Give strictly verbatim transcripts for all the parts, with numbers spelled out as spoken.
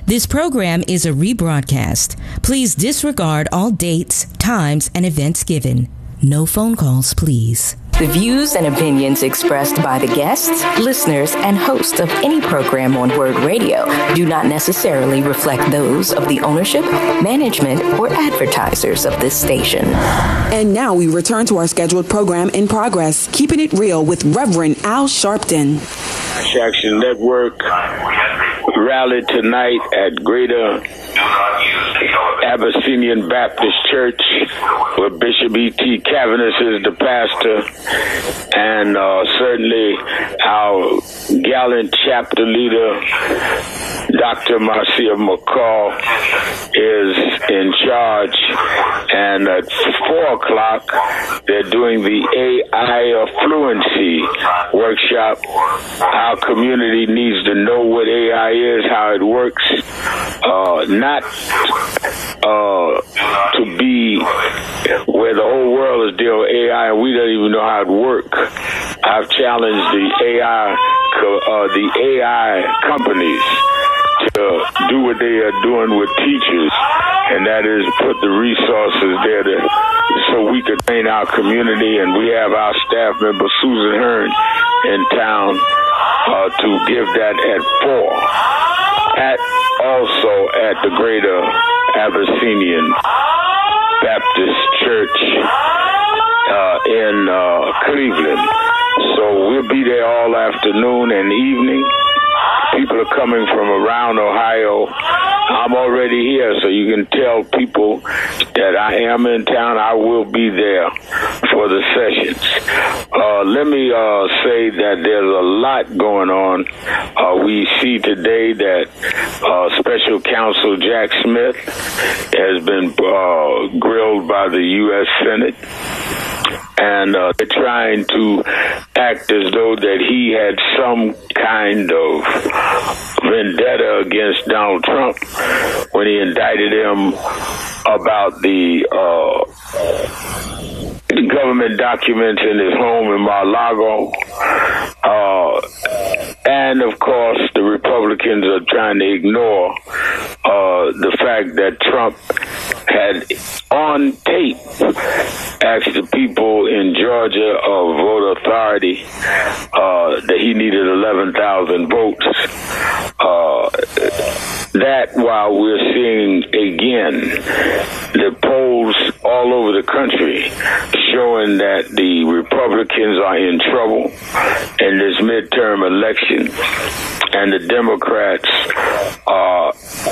This program is a rebroadcast. Please disregard all dates, times, and events given. No phone calls, please. The views and opinions expressed by the guests, listeners, and hosts of any program on Word Radio do not necessarily reflect those of the ownership, management, or advertisers of this station. And now we return to our scheduled program in progress, Keeping It Real with Reverend Al Sharpton. Action Network rallied tonight at Greater Abyssinian Baptist Church, where Bishop E T Cavanis is the pastor, and uh, certainly our gallant chapter leader, Doctor Marcia McCall, is in charge. And at four o'clock, they're doing the A I Fluency workshop. Our community needs to know what A I is, how it works, uh, not uh, to be where the whole world is dealing with A I and we don't even know how it works. I've challenged the A I, uh, the A I companies to do what they are doing with teachers, and that is put the resources there to, so we could train our community. And we have our staff member Susan Hearn in town uh, to give that at four. At also at the Greater Abyssinian Baptist Church uh, in uh, Cleveland. So we'll be there all afternoon and evening. People are coming from around Ohio. I'm already here, so you can tell people that I am in town. I will be there for the sessions. Uh, let me uh, say that there's a lot going on. Uh, we see today that uh, Special Counsel Jack Smith has been uh, grilled by the U S Senate. And uh, they're trying to act as though that he had some kind of vendetta against Donald Trump when he indicted him about the uh, government documents in his home in Mar-a-Lago. Uh, and, of course, the Republicans are trying to ignore uh, the fact that Trump had on tape asked the people in Georgia of voter authority uh, that he needed eleven thousand votes. Uh, that while we're seeing again the polls all over the country showing that the Republicans are in trouble in this midterm election, and the Democrats are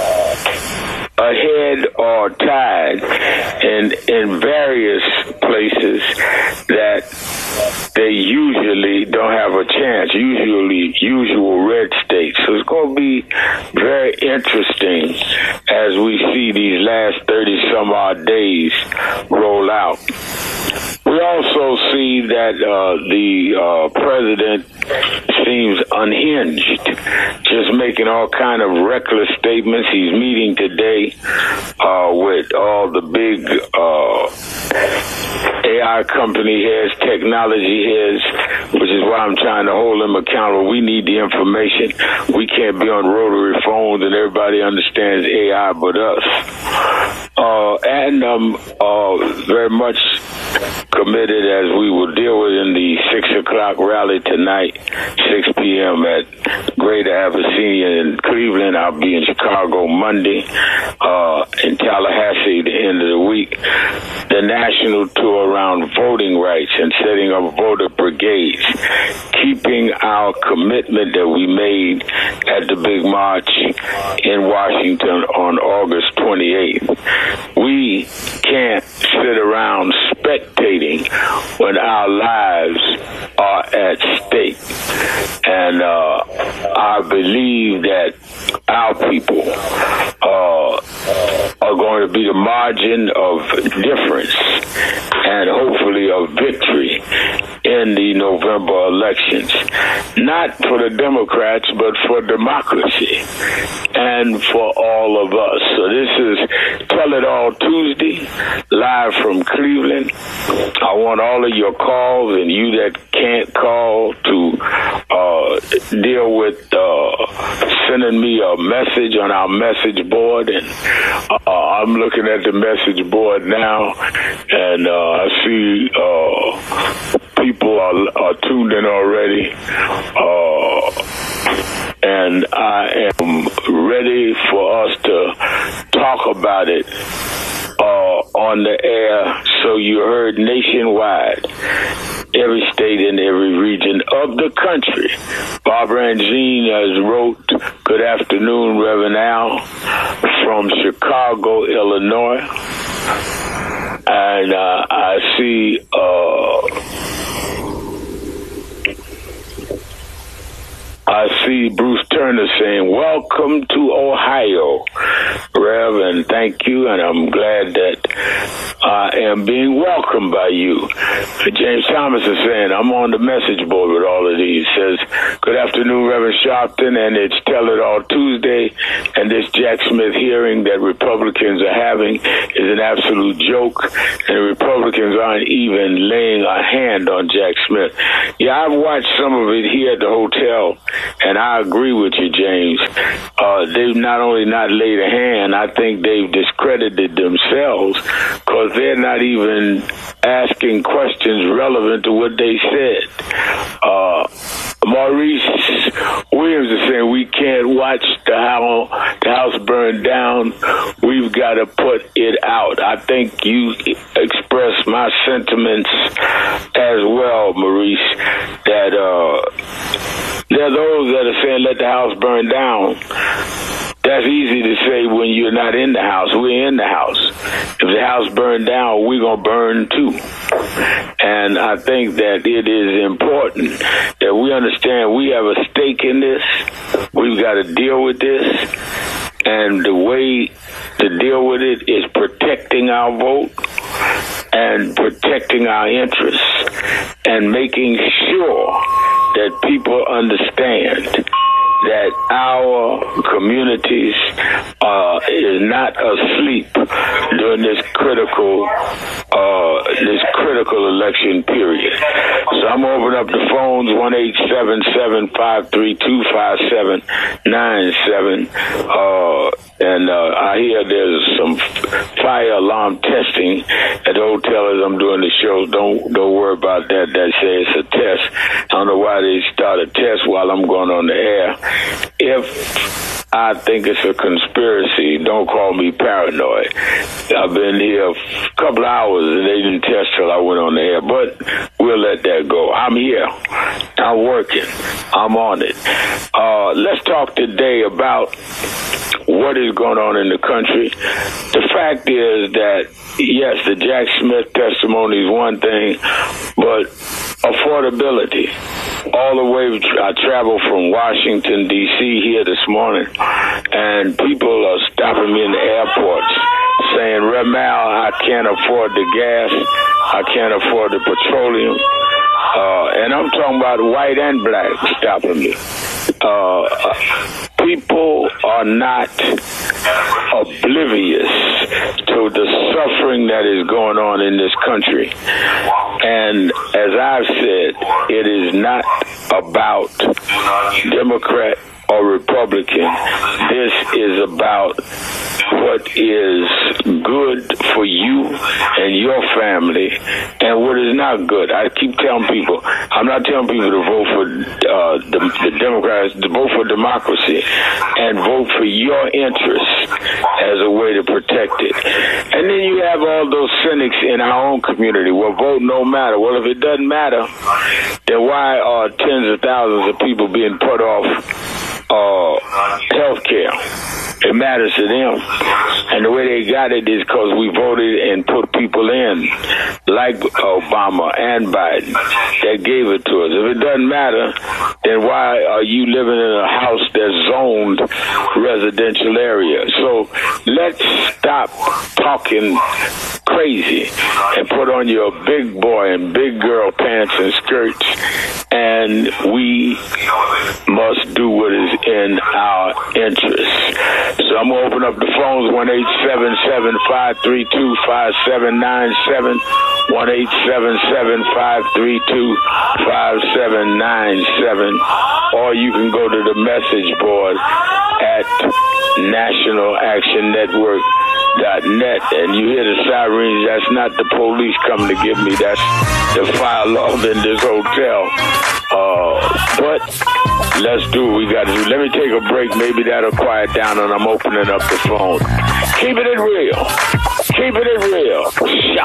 ahead or tied in in various places that they usually don't have a chance, usually usual red states. So it's going to be very interesting as we see these last thirty some odd days roll out. We also see that uh, the uh, president seems unhinged, just making all kind of reckless statements. He's meeting today uh, with all the big uh, A I company heads, technology heads, which is why I'm trying to hold them accountable. We need the information. We can't be on rotary phones and everybody understands A I but us. Uh, and um, uh, very much committed, as we will deal with in the six o'clock rally tonight, six p.m. at Greater Abyssinia in Cleveland. I'll be in Chicago Monday, uh, in Tallahassee the end of the week. The national tour around voting rights and setting up voter brigades, keeping our commitment that we made at the big march in Washington on August twenty-eighth. We can't sit around spectating when our lives are at stake. And uh, I believe that our people uh, are going to be the margin of difference and hopefully of victory in the November elections. Not for the Democrats, but for democracy and for all of us. So this is Tell It All Tuesday, live from Cleveland. I want all of your calls, and you that can't call, to uh, deal with uh, sending me a message on our message board, and uh, I'm looking at the message board now, and uh, I see uh, people are, are tuned in already, uh, and I am ready for us to talk about it uh, on the air, so you heard nationwide, every state and every region of the country. Barbara Ann Jean has wrote, "Good afternoon, Reverend Al, from Chicago, Illinois." And uh, I see uh, I see Bruce Turner saying, "Welcome to Ohio, Rev, and thank you, and I'm glad that I am being welcomed by you." James Thomas is saying, "I'm on the message board with all of these." Says, "Good afternoon, Reverend Sharpton, and it's Tell It All Tuesday, and this Jack Smith hearing that Republicans are having is an absolute joke, and the Republicans aren't even laying a hand on Jack Smith." Yeah, I've watched some of it here at the hotel, and I agree with you, James. Uh, they've not only not laid a hand, I think they've discredited themselves, because they're not even asking questions relevant to what they said. Uh, Maurice Williams is saying, "We can't watch the house, the house burn down. We've got to put it out." I think you expressed my sentiments as well, Maurice, that uh, there are those that are saying, "Let the house burn down." That's easy to say when you're not in the house. We're in the house. If the house burned down, we're going to burn too. And I think that it is important that we understand we have a stake in this. We've got to deal with this. And the way to deal with it is protecting our vote and protecting our interests and making sure that people understand that our communities uh, is not asleep during this critical uh, this critical election period. So I'm opening up the phones, one eight seven seven, five three two, five seven nine seven. Uh, and uh, I hear there's some fire alarm testing at the hotel as I'm doing the show. Don't don't worry about that. That says it's a test. I don't know why they start a test while I'm going on the air. If I think it's a conspiracy, don't call me paranoid. I've been here a couple of hours and they didn't test till I went on the air, but we'll let that go. I'm here. I'm working. I'm on it. Uh, let's talk today about what is going on in the country. The fact is that, yes, the Jack Smith testimony is one thing, but affordability. All the way, I traveled from Washington, D C here this morning, and people are stopping me in the airports saying, "Rem Al, I can't afford the gas. I can't afford the petroleum." Uh, and I'm talking about white and black stopping me. Uh, people are not oblivious to the suffering that is going on in this country. And as I've said, it is not about Democrat or Republican. This is about what is good for you and your family and what is not good. I keep telling people, I'm not telling people to vote for uh, the, the Democrats, to vote for democracy and vote for your interests as a way to protect it. And then you have all those cynics in our own community. Well, vote no matter. Well, if it doesn't matter, then why are tens of thousands of people being put off uh, health care? It matters to them. And the way they got it is because we voted and put people in, like Obama and Biden, that gave it to us. If it doesn't matter, then why are you living in a house that's zoned residential area? So let's stop talking crazy and put on your big boy and big girl pants and skirts, and we must do what is in our interest. So I'm going to open up the phones, one eight seven seven, five three two, five seven nine seven, one eight seven seven, five three two, five seven nine seven, or you can go to the message board national action network dot net, and you hear the sirens. That's not the police coming to get me. That's the fire alarm in this hotel. Uh, but let's do what we got to do. Let me take a break. Maybe that'll quiet down, and I'm opening up the phone. Keeping it real. Keeping it real.